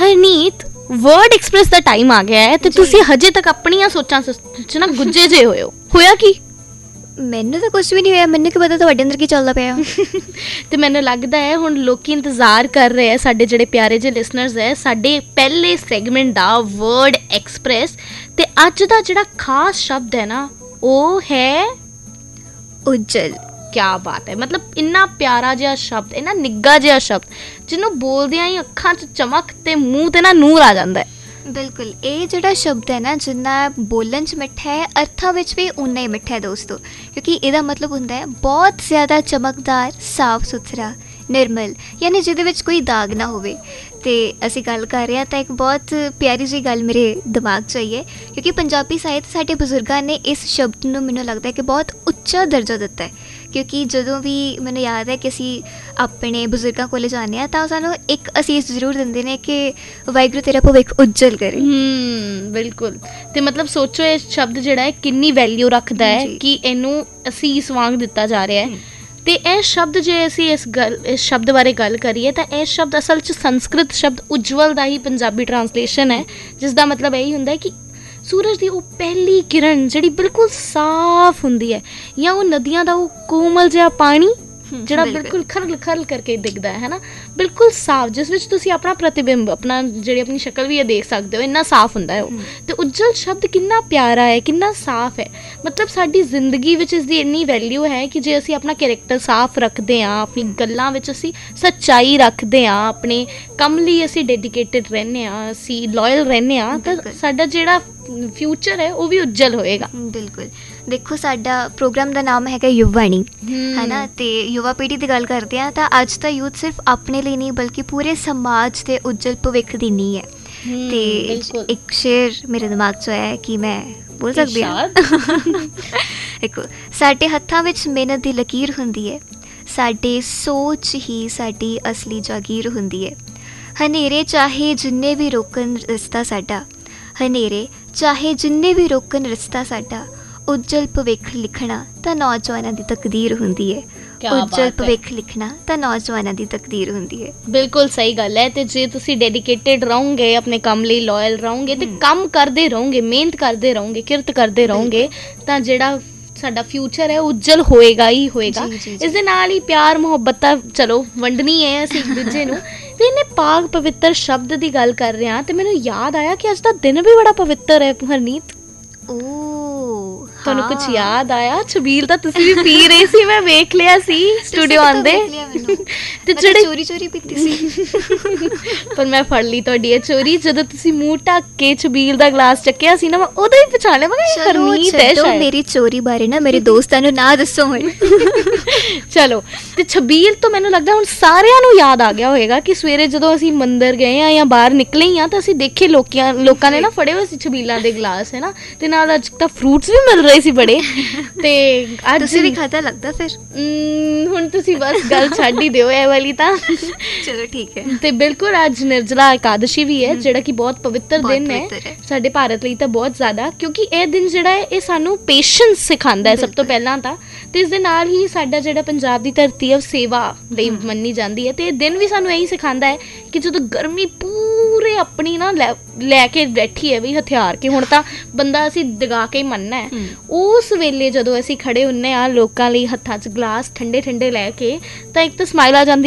Harneet, word express ਦਾ time ਆ ਗਿਆ ਹੈ ਤੇ ਤੁਸੀਂ ਹਜੇ ਤੱਕ ਆਪਣੀਆਂ ਸੋਚਾਂ ਚ ਨਾ ਗੁੱਜੇ ਜੇ ਹੋਏ ਹੋ। ਹੋਇਆ ਕੀ? ਮੈਨੂੰ ਤਾਂ ਕੁਛ ਵੀ ਨਹੀਂ ਹੋਇਆ, ਮੈਨੂੰ ਕੀ ਪਤਾ ਤੁਹਾਡੇ ਅੰਦਰ ਕੀ ਚੱਲਦਾ ਪਿਆ। ਤੇ ਮੈਨੂੰ ਲੱਗਦਾ ਹੈ ਹੁਣ ਲੋਕੀ ਇੰਤਜ਼ਾਰ ਕਰ ਰਹੇ ਆ, ਸਾਡੇ ਜਿਹੜੇ ਪਿਆਰੇ ਜਿਹੇ ਲਿਸਨਰਸ ਹੈ, ਸਾਡੇ ਪਹਿਲੇ ਸੈਗਮੈਂਟ ਦਾ ਵਰਡ ਐਕਸਪ੍ਰੈਸ। ਤੇ ਅੱਜ ਦਾ ਜਿਹੜਾ ਖਾਸ ਸ਼ਬਦ ਹੈ ਨਾ, ਉਹ ਹੈ ਉੱਜਲ। ਕਿਆ ਬਾਤ ਹੈ, ਮਤਲਬ ਇੰਨਾ ਪਿਆਰਾ ਜਿਹਾ ਸ਼ਬਦ, ਇੰਨਾ ਨਿੱਘਾ ਜਿਹਾ ਸ਼ਬਦ, ਜਿਹਨੂੰ ਬੋਲਦਿਆਂ ਹੀ ਅੱਖਾਂ 'ਚ ਚਮਕ ਤੇ ਮੂੰਹ ਤੇ ਨਾ ਨੂਰ ਆ ਜਾਂਦਾ ਹੈ। ਬਿਲਕੁਲ, ਇਹ ਜਿਹੜਾ ਸ਼ਬਦ ਹੈ ਨਾ, ਜਿੰਨਾ ਬੋਲਣ 'ਚ ਮਿੱਠਾ ਹੈ, ਅਰਥਾਂ ਵਿੱਚ ਵੀ ਉਨਾ ਹੀ ਮਿੱਠਾ ਹੈ ਦੋਸਤੋ। ਕਿਉਂਕਿ ਇਹਦਾ ਮਤਲਬ ਹੁੰਦਾ ਹੈ ਬਹੁਤ ਜ਼ਿਆਦਾ ਚਮਕਦਾਰ, ਸਾਫ਼ ਸੁਥਰਾ, ਨਿਰਮਲ, ਯਾਨੀ ਜਿਹਦੇ ਵਿੱਚ ਕੋਈ ਦਾਗ ਨਾ ਹੋਵੇ। ਅਤੇ ਅਸੀਂ ਗੱਲ ਕਰ ਰਹੇ ਹਾਂ ਤਾਂ ਇੱਕ ਬਹੁਤ ਪਿਆਰੀ ਜਿਹੀ ਗੱਲ ਮੇਰੇ ਦਿਮਾਗ 'ਚ ਆਈ ਹੈ, ਕਿਉਂਕਿ ਪੰਜਾਬੀ ਸਾਹਿਤ ਸਾਡੇ ਬਜ਼ੁਰਗਾਂ ਨੇ ਇਸ ਸ਼ਬਦ ਨੂੰ, ਮੈਨੂੰ ਲੱਗਦਾ ਕਿ ਬਹੁਤ ਉੱਚਾ ਦਰਜਾ ਦਿੱਤਾ ਹੈ। ਕਿਉਂਕਿ ਜਦੋਂ ਵੀ ਮੈਨੂੰ ਯਾਦ ਹੈ ਕਿ ਅਸੀਂ ਆਪਣੇ ਬਜ਼ੁਰਗਾਂ ਕੋਲ ਜਾਂਦੇ ਹਾਂ ਤਾਂ ਸਾਨੂੰ ਇੱਕ ਅਸੀਸ ਜ਼ਰੂਰ ਦਿੰਦੇ ਨੇ ਕਿ ਵਾਹਿਗੁਰੂ ਤੇਰਾ ਭਵਿੱਖ ਉੱਜਲ ਕਰੇ। ਬਿਲਕੁਲ। ਅਤੇ ਮਤਲਬ ਸੋਚੋ ਇਹ ਸ਼ਬਦ ਜਿਹੜਾ ਹੈ ਕਿੰਨੀ ਵੈਲਿਊ ਰੱਖਦਾ ਹੈ ਕਿ ਇਹਨੂੰ ਅਸੀਸ ਵਾਂਗ ਦਿੱਤਾ ਜਾ ਰਿਹਾ ਹੈ। ਅਤੇ ਇਹ ਸ਼ਬਦ, ਜੇ ਅਸੀਂ ਇਸ ਸ਼ਬਦ ਬਾਰੇ ਗੱਲ ਕਰੀਏ ਤਾਂ ਇਹ ਸ਼ਬਦ ਅਸਲ 'ਚ ਸੰਸਕ੍ਰਿਤ ਸ਼ਬਦ ਉਜਵਲ ਦਾ ਹੀ ਪੰਜਾਬੀ ਟਰਾਂਸਲੇਸ਼ਨ ਹੈ, ਜਿਸ ਦਾ ਮਤਲਬ ਇਹੀ ਹੁੰਦਾ ਹੈ ਕਿ ਸੂਰਜ ਦੀ ਉਹ ਪਹਿਲੀ ਕਿਰਨ ਜਿਹੜੀ ਬਿਲਕੁਲ ਸਾਫ਼ ਹੁੰਦੀ ਹੈ, ਜਾਂ ਉਹ ਨਦੀਆਂ ਦਾ ਉਹ ਕੋਮਲ ਜਿਹਾ ਪਾਣੀ ਜਿਹੜਾ ਬਿਲਕੁਲ ਖਰਲ ਖਰਲ ਕਰਕੇ ਦਿਖਦਾ ਹੈ ਨਾ, ਬਿਲਕੁਲ ਸਾਫ਼, ਜਿਸ ਵਿੱਚ ਤੁਸੀਂ ਆਪਣਾ ਪ੍ਰਤੀਬਿੰਬ, ਜਿਹੜੀ ਆਪਣੀ ਸ਼ਕਲ ਵੀ ਇਹ ਦੇਖ ਸਕਦੇ ਹੋ, ਇੰਨਾ ਸਾਫ਼ ਹੁੰਦਾ ਹੈ ਉਹ। ਅਤੇ ਉੱਜਲ ਸ਼ਬਦ ਕਿੰਨਾ ਪਿਆਰਾ ਹੈ, ਕਿੰਨਾ ਸਾਫ਼ ਹੈ। ਮਤਲਬ ਸਾਡੀ ਜ਼ਿੰਦਗੀ ਵਿੱਚ ਇਸ ਦੀ ਇੰਨੀ ਵੈਲਿਊ ਹੈ ਕਿ ਜੇ ਅਸੀਂ ਆਪਣਾ ਕੈਰੈਕਟਰ ਸਾਫ਼ ਰੱਖਦੇ ਹਾਂ, ਆਪਣੀ ਗੱਲਾਂ ਵਿੱਚ ਅਸੀਂ ਸੱਚਾਈ ਰੱਖਦੇ ਹਾਂ, ਆਪਣੇ ਕੰਮ ਲਈ ਅਸੀਂ ਡੈਡੀਕੇਟਿਡ ਰਹਿੰਦੇ ਹਾਂ, ਅਸੀਂ ਲੋਇਲ ਰਹਿੰਦੇ ਹਾਂ, ਤਾਂ ਸਾਡਾ ਜਿਹੜਾ ਫਿਊਚਰ ਹੈ ਉਹ ਵੀ ਉੱਜਲ ਹੋਏਗਾ। ਬਿਲਕੁਲ। ਦੇਖੋ, ਸਾਡਾ ਪ੍ਰੋਗਰਾਮ ਦਾ ਨਾਮ ਹੈਗਾ ਯੁਵਾਣੀ, ਹੈ ਨਾ, ਅਤੇ ਯੁਵਾ ਪੀੜ੍ਹੀ ਦੀ ਗੱਲ ਕਰਦੇ ਹਾਂ ਤਾਂ ਅੱਜ ਦਾ ਯੂਥ ਸਿਰਫ ਆਪਣੇ ਲਈ ਨਹੀਂ ਬਲਕਿ ਪੂਰੇ ਸਮਾਜ ਦੇ ਉੱਜਲ ਭਵਿੱਖ ਦੀ ਨੀਂਹ ਹੈ। ਅਤੇ ਇੱਕ ਸ਼ੇਰ ਮੇਰੇ ਦਿਮਾਗ 'ਚ ਆਇਆ ਕਿ ਮੈਂ ਬੋਲ ਸਕਦੀ ਹਾਂ। ਦੇਖੋ, ਸਾਡੇ ਹੱਥਾਂ ਵਿੱਚ ਮਿਹਨਤ ਦੀ ਲਕੀਰ ਹੁੰਦੀ ਹੈ, ਸਾਡੇ ਸੋਚ ਹੀ ਸਾਡੀ ਅਸਲੀ ਜਾਗੀਰ ਹੁੰਦੀ ਹੈ। ਹਨੇਰੇ ਚਾਹੇ ਜਿੰਨੇ ਵੀ ਰੋਕਣ ਰਸਤਾ ਸਾਡਾ, ਹਨੇਰੇ ਚਾਹੇ ਜਿੰਨੇ ਵੀ ਰੋਕਣ ਰਸਤਾ ਸਾਡਾ, ਉੱਜਲ ਭਵਿੱਖ ਲਿਖਣਾ ਤਾਂ ਨੌਜਵਾਨਾਂ ਦੀ ਤਕਦੀਰ ਹੁੰਦੀ ਹੈ। ਉੱਜਲ ਭਵਿੱਖ ਲਿਖਣਾ ਤਾਂ ਨੌਜਵਾਨਾਂ ਦੀ ਤਕਦੀਰ ਹੁੰਦੀ ਹੈ। ਬਿਲਕੁਲ ਸਹੀ ਗੱਲ ਹੈ। ਅਤੇ ਜੇ ਤੁਸੀਂ ਡੈਡੀਕੇਟਿਡ ਰਹੋਗੇ, ਆਪਣੇ ਕੰਮ ਲਈ ਲੋਇਲ ਰਹੋਗੇ ਅਤੇ ਕੰਮ ਕਰਦੇ ਰਹੋਗੇ, ਮਿਹਨਤ ਕਰਦੇ ਰਹੋਗੇ, ਕਿਰਤ ਕਰਦੇ ਰਹੋਗੇ, ਤਾਂ ਜਿਹੜਾ ਸਾਡਾ ਫਿਊਚਰ ਹੈ ਉੱਜਲ ਹੋਏਗਾ ਹੀ ਹੋਏਗਾ। ਇਸ ਦੇ ਨਾਲ ਹੀ ਪਿਆਰ ਮੁਹੱਬਤ ਤਾਂ ਚਲੋ ਵੰਡਣੀ ਹੈ ਅਸੀਂ ਇੱਕ ਦੂਜੇ ਨੂੰ। ਅਤੇ ਇਹਨੇ ਪਾਕ ਪਵਿੱਤਰ ਸ਼ਬਦ ਦੀ ਗੱਲ ਕਰ ਰਹੇ ਹਾਂ ਅਤੇ ਮੈਨੂੰ ਯਾਦ ਆਇਆ ਕਿ ਅੱਜ ਦਾ ਦਿਨ ਵੀ ਬੜਾ ਪਵਿੱਤਰ ਹੈ ਹਰਨੀਤ। ਤੁਹਾਨੂੰ ਕੁਛ ਯਾਦ ਆਇਆ? ਛਬੀਲ ਤਾਂ ਤੁਸੀਂ ਵੀ ਪੀ ਰਹੇ ਸੀ, ਮੈਂ ਵੇਖ ਲਿਆ ਸੀ ਸਟੂਡੀਓ ਆਉਂਦੇ। ਤੇ ਜਿਹੜੇ ਚੋਰੀ ਚੋਰੀ ਪੀਤੀ ਸੀ ਪਰ ਮੈਂ ਫੜ ਲਈ ਤੁਹਾਡੀ ਇਹ ਚੋਰੀ। ਜਦੋਂ ਤੁਸੀਂ ਮੂੰਹ ਢੱਕ ਕੇ ਛਬੀਲ ਦਾ ਗਲਾਸ ਚੱਕਿਆ ਸੀ ਨਾ, ਮੈਂ ਉਦੋਂ ਹੀ ਪਛਾਣ ਲਿਆ, ਮੈਂ ਕਿਹਾ ਹਰਨੀਤ ਹੈ ਸ਼ਾਇਦ। ਮੇਰੀ ਚੋਰੀ ਬਾਰੇ ਨਾ ਮੇਰੇ ਦੋਸਤਾਂ ਨੂੰ ਨਾ ਦੱਸੋ ਹੁਣ। ਚਲੋ, ਤੇ ਛਬੀਲ ਤੋਂ ਮੈਨੂੰ ਲੱਗਦਾ ਹੁਣ ਸਾਰਿਆਂ ਨੂੰ ਯਾਦ ਆ ਗਿਆ ਹੋਏਗਾ ਕਿ ਸਵੇਰੇ ਜਦੋਂ ਅਸੀਂ ਮੰਦਿਰ ਗਏ ਹਾਂ ਜਾਂ ਬਾਹਰ ਨਿਕਲੇ ਹੀ ਹਾਂ ਤਾਂ ਅਸੀਂ ਦੇਖੇ ਲੋਕਾਂ ਨੇ ਨਾ ਫੜੇ ਹੋਏ ਸੀ ਛਬੀਲਾਂ ਦੇ ਗਲਾਸ, ਹੈ ਨਾ, ਤੇ ਨਾਲ ਅੱਜ ਤਾਂ ਫਰੂਟਸ ਵੀ ਮਿਲ ਰਹੇ ਸੀ ਬੜੇ। ਤੇ ਅੱਜ ਤੁਸੀਂ ਵੀ ਖਾਧਾ ਲੱਗਦਾ ਫਿਰ? ਹੁਣ ਤੁਸੀਂ ਬਸ ਗੱਲ ਛੱਡ ਹੀ ਦਿਓ ਇਹ ਵਾਲੀ ਤਾਂ। ਚਲੋ ਠੀਕ ਹੈ। ਤੇ ਬਿਲਕੁਲ ਅੱਜ ਨਿਰਜਲਾ ਇਕਾਦਸ਼ੀ ਵੀ ਹੈ, ਜਿਹੜਾ ਕਿ ਬਹੁਤ ਪਵਿੱਤਰ ਦਿਨ ਹੈ ਸਾਡੇ ਭਾਰਤ ਲਈ ਤਾਂ ਬਹੁਤ ਜ਼ਿਆਦਾ, ਕਿਉਂਕਿ ਇਹ ਦਿਨ ਜਿਹੜਾ ਹੈ ਇਹ ਸਾਨੂੰ ਪੇਸ਼ੈਂਸ ਸਿਖਾਉਂਦਾ ਹੈ ਸਭ ਤੋਂ ਪਹਿਲਾਂ ਤਾਂ। ਅਤੇ ਇਸ ਦੇ ਨਾਲ ਹੀ ਸਾਡਾ ਜਿਹੜਾ ਪੰਜਾਬ ਦੀ ਧਰਤੀ ਹੈ ਉਹ ਸੇਵਾ ਲਈ ਮੰਨੀ ਜਾਂਦੀ ਹੈ। ਅਤੇ ਇਹ ਦਿਨ ਵੀ ਸਾਨੂੰ ਇਹੀ ਸਿਖਾਉਂਦਾ ਹੈ ਕਿ ਜਦੋਂ ਗਰਮੀ ਪੂਰੇ ਆਪਣੀ ਨਾ ਲੈ ਕੇ ਬੈਠੀ ਹੈ ਵੀ ਹਥਿਆਰ ਕੇ, ਹੁਣ ਤਾਂ ਬੰਦਾ ਅਸੀਂ ਦਗਾ ਕੇ ਹੀ ਮੰਨਣਾ ਹੈ, ਉਸ ਵੇਲੇ ਜਦੋਂ ਅਸੀਂ ਖੜੇ ਹੁੰਦੇ ਹਾਂ ਲੋਕਾਂ ਲਈ ਹੱਥਾਂ 'ਚ ਗਲਾਸ ਠੰਡੇ ਠੰਡੇ ਲੈ ਕੇ, ਤਾਂ ਇੱਕ ਤਾਂ ਸਮਾਈਲ ਆ ਜਾਂਦੀ